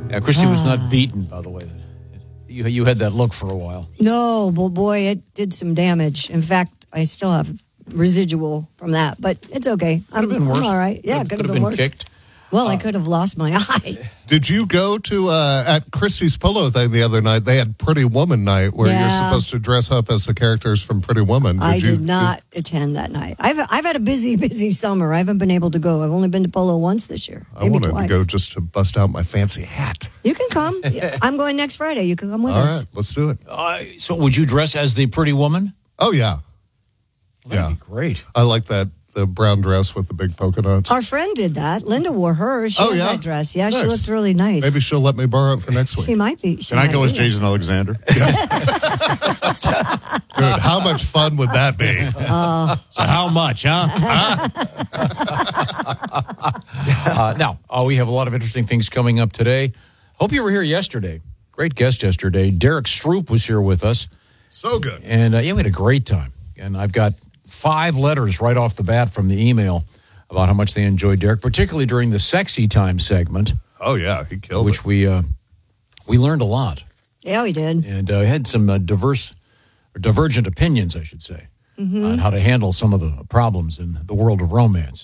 Yeah, Christy was not beaten, by the way. You had that look for a while. No, boy, it did some damage. In fact, I still have residual from that, but it's okay. Could have been worse. I'm all right. Yeah, could have been worse. Kicked. Well, I could have lost my eye. Did you go to, at Christie's Polo thing the other night, they had Pretty Woman night where you're supposed to dress up as the characters from Pretty Woman. I did not attend that night. I've had a busy summer. I haven't been able to go. I've only been to Polo once this year. I wanted to go just to bust out my fancy hat. You can come. I'm going next Friday. You can come with us. us. All right, let's do it. So would you dress as the Pretty Woman? Oh, yeah. That'd be great. I like that. The brown dress with the big polka dots. Our friend did that. Linda wore hers. She has that dress. Yeah, nice. She looked really nice. Maybe she'll let me borrow it for next week. She might be. Can I go as Jason Alexander? Yes. Good. How much fun would that be? So how much, huh? Now, we have a lot of interesting things coming up today. Hope you were here yesterday. Great guest yesterday. Derek Stroop was here with us. So good. And we had a great time. And I've got 5 letters right off the bat from the email about how much they enjoyed Derek, particularly during the Sexy Time segment. Oh, yeah, he killed which it. we learned a lot. Yeah, we did. And had some divergent opinions, I should say, on how to handle some of the problems in the world of romance.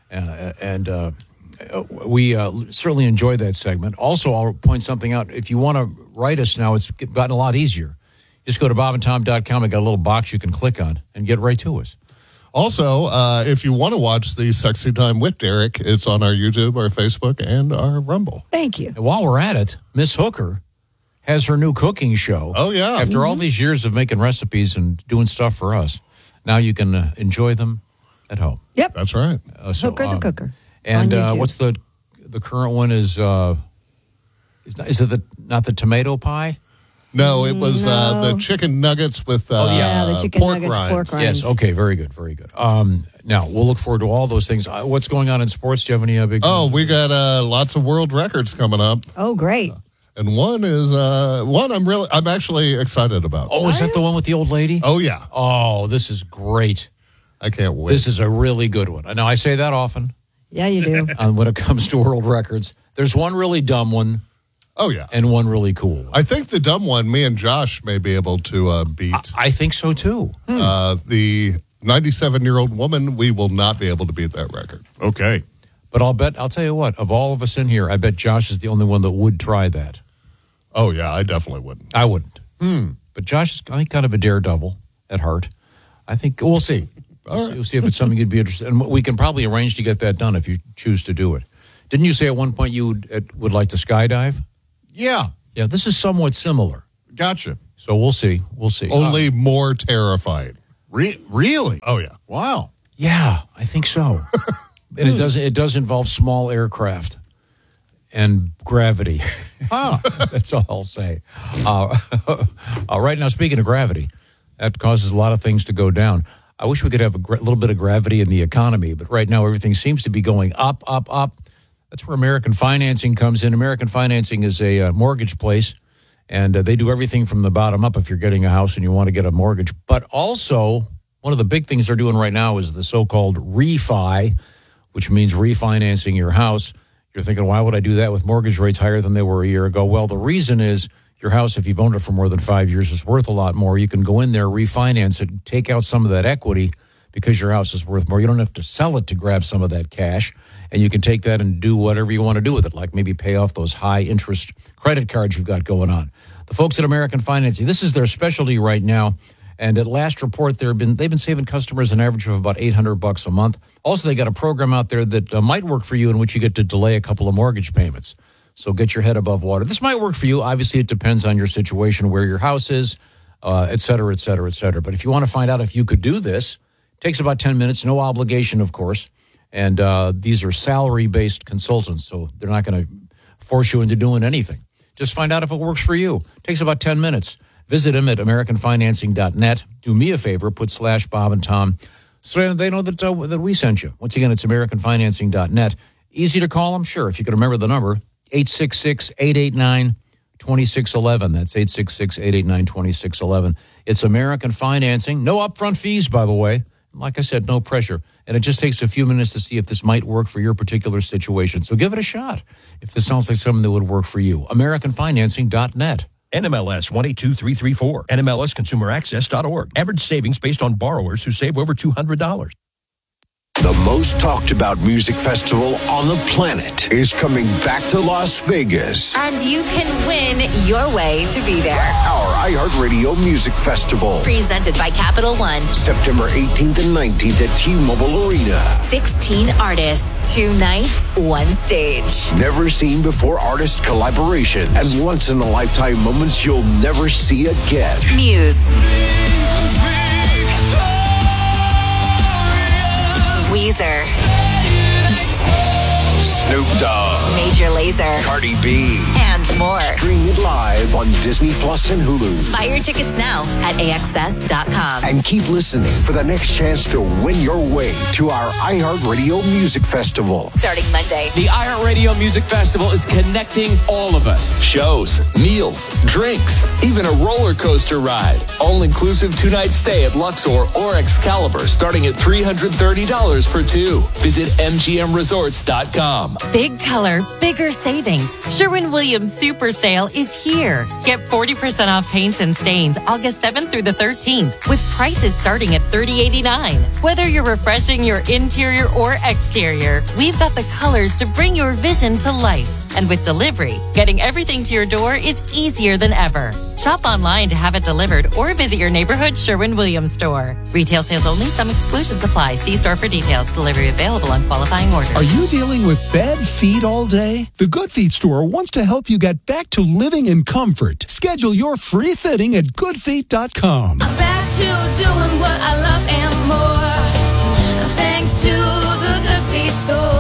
We certainly enjoyed that segment. Also, I'll point something out. If you want to write us now, it's gotten a lot easier. Just go to bobandtom.com. I got a little box you can click on and get right to us. Also, if you want to watch the Sexy Time with Derek, it's on our YouTube, our Facebook, and our Rumble. Thank you. And while we're at it, Miss Hooker has her new cooking show. Oh, yeah. After all these years of making recipes and doing stuff for us, now you can enjoy them at home. Yep. That's right. Hooker the Cooker. And what's the current one is it not the tomato pie? No, it was the chicken nuggets with the chicken pork nuggets, rinds. pork rinds. Yes, okay, very good, very good. Now, we'll look forward to all those things. What's going on in sports? Do you have any big... we got lots of world records coming up. Oh, great. And one is one I'm actually excited about. Oh, is that the one with the old lady? Oh, yeah. Oh, this is great. I can't wait. This is a really good one. I know I say that often. Yeah, you do. When it comes to world records. There's one really dumb one. Oh, yeah. And one really cool one. I think the dumb one, me and Josh may be able to beat. I think so, too. The 97-year-old woman, we will not be able to beat that record. Okay. But I'll tell you what, of all of us in here, I bet Josh is the only one that would try that. Oh, yeah, I definitely wouldn't. I wouldn't. But Josh is kind of a daredevil at heart. I think we'll see. We'll see if it's something you'd be interested in. And we can probably arrange to get that done if you choose to do it. Didn't you say at one point you would like to skydive? Yeah. Yeah, this is somewhat similar. Gotcha. So we'll see. We'll see. Only more terrifying. Really? Oh, yeah. Wow. Yeah, I think so. And it does involve small aircraft and gravity. That's all I'll say. Right now, speaking of gravity, that causes a lot of things to go down. I wish we could have a little bit of gravity in the economy, but right now everything seems to be going up, up, up. That's where American Financing comes in. American Financing is a mortgage place, and they do everything from the bottom up if you're getting a house and you want to get a mortgage. But also, one of the big things they're doing right now is the so-called refi, which means refinancing your house. You're thinking, why would I do that with mortgage rates higher than they were a year ago? Well, the reason is your house, if you've owned it for more than 5 years, is worth a lot more. You can go in there, refinance it, take out some of that equity because your house is worth more. You don't have to sell it to grab some of that cash. And you can take that and do whatever you want to do with it, like maybe pay off those high-interest credit cards you've got going on. The folks at American Financing, this is their specialty right now. And at last report, they've been saving customers an average of about $800 a month. Also, they got a program out there that might work for you in which you get to delay a couple of mortgage payments. So get your head above water. This might work for you. Obviously, it depends on your situation, where your house is, et cetera, et cetera, et cetera. But if you want to find out if you could do this, it takes about 10 minutes, no obligation, of course. And these are salary-based consultants, so they're not going to force you into doing anything. Just find out if it works for you. It takes about 10 minutes. Visit them at AmericanFinancing.net. Do me a favor, put /Bob and Tom, so they know that we sent you. Once again, it's AmericanFinancing.net. Easy to call them? Sure. If you can remember the number, 866-889-2611. That's 866-889-2611. It's American Financing. No upfront fees, by the way. Like I said, no pressure. And it just takes a few minutes to see if this might work for your particular situation. So give it a shot if this sounds like something that would work for you. AmericanFinancing.net. NMLS 182334. NMLSConsumerAccess.org. Average savings based on borrowers who save over $200. The most talked about music festival on the planet is coming back to Las Vegas. And you can win your way to be there. Our iHeartRadio Music Festival. Presented by Capital One. September 18th and 19th at T-Mobile Arena. 16 artists, 2 nights, 1 stage. Never seen before artist collaborations and once-in-a-lifetime moments you'll never see again. Muse. Weezer. Snoop Dogg. Major Lazer. Cardi B. And more. Stream it live on Disney Plus and Hulu. Buy your tickets now at AXS.com. And keep listening for the next chance to win your way to our iHeartRadio Music Festival. Starting Monday. The iHeartRadio Music Festival is connecting all of us. Shows, meals, drinks, even a roller coaster ride. All-inclusive 2-night stay at Luxor or Excalibur starting at $330 for 2. Visit MGMResorts.com. Big color, bigger savings. Sherwin-Williams Super Sale is here. Get 40% off paints and stains August 7th through the 13th with prices starting at $30.89. Whether you're refreshing your interior or exterior, we've got the colors to bring your vision to life. And with delivery, getting everything to your door is easier than ever. Shop online to have it delivered or visit your neighborhood Sherwin-Williams store. Retail sales only. Some exclusions apply. See store for details. Delivery available on qualifying orders. Are you dealing with bad feet all day? The Good Feet store wants to help you get back to living in comfort. Schedule your free fitting at goodfeet.com. I'm back to doing what I love and more. Thanks to the Good Feet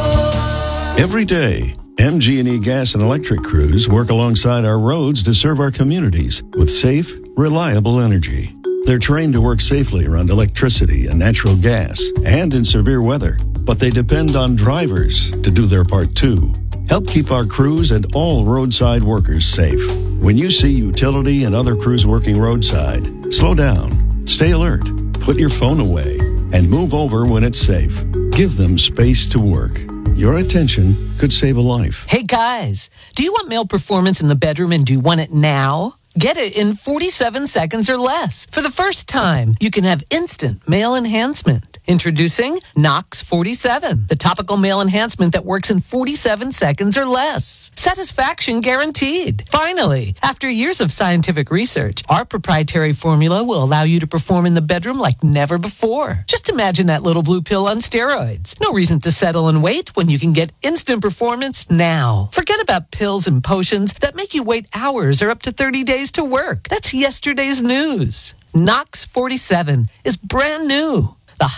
store. Every day, MG&E Gas and Electric crews work alongside our roads to serve our communities with safe, reliable energy. They're trained to work safely around electricity and natural gas and in severe weather, but they depend on drivers to do their part too. Help keep our crews and all roadside workers safe. When you see utility and other crews working roadside, slow down, stay alert, put your phone away, and move over when it's safe. Give them space to work. Your attention could save a life. Hey guys, do you want male performance in the bedroom and do you want it now? Get it in 47 seconds or less. For the first time, you can have instant male enhancement. Introducing Nox 47, the topical male enhancement that works in 47 seconds or less. Satisfaction guaranteed. Finally, after years of scientific research, our proprietary formula will allow you to perform in the bedroom like never before. Just imagine that little blue pill on steroids. No reason to settle and wait when you can get instant performance now. Forget about pills and potions that make you wait hours or up to 30 days to work. That's yesterday's news. Nox 47 is brand new.